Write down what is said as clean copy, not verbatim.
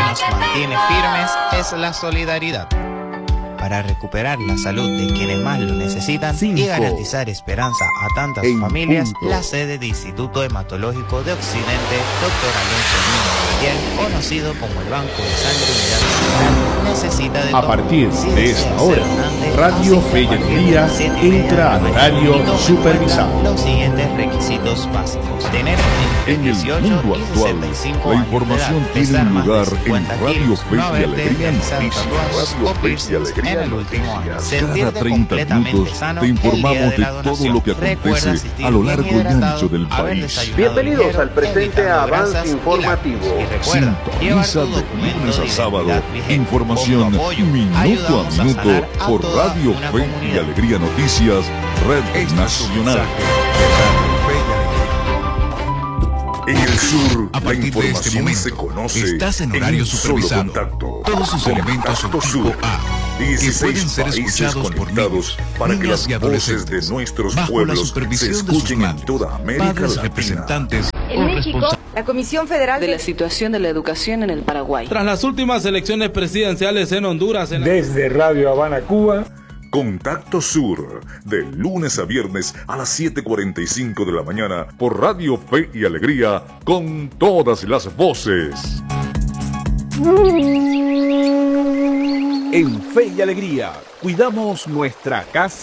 nos mantiene firmes es la solidaridad. Para recuperar la salud de quienes más lo necesitan y garantizar esperanza a tantas familias, la sede del Instituto Hematológico de Occidente, Dr. Alonso Niño Gabriel, conocido como el Banco de Sangre Unidad Nacional, necesita de a partir de esta hora, Radio Fe y Alegría entra al horario supervisado. Los siguientes requisitos básicos: tener en el mundo actual, la información tiene un lugar en Radio Fe y Alegría Noticias. Radio Fe y Alegría en el último año. Cada 30 minutos te informamos de todo lo que acontece a lo largo y ancho del país. Bienvenidos al presente avance informativo. Sintoniza de lunes a sábado información minuto a minuto por Radio Fe y Alegría Noticias, Red Nacional. En el sur, a partir de este momento, se conoce estás en horario supervisado. Todos sus elementos son tipo A, que pueden ser escuchados por niños, para que niñas las y voces adolescentes, de nuestros bajo la pueblos se supervisión de sus escuchen en madres, toda América padres Latina. representantes En o México, la Comisión Federal de la situación de la educación en el Paraguay. Tras las últimas elecciones presidenciales en Honduras... Desde Radio Habana, Cuba, Contacto Sur, de lunes a viernes a las 7:45 de la mañana por Radio Fe y Alegría, con todas las voces. en Fe y Alegría, cuidamos nuestra casa.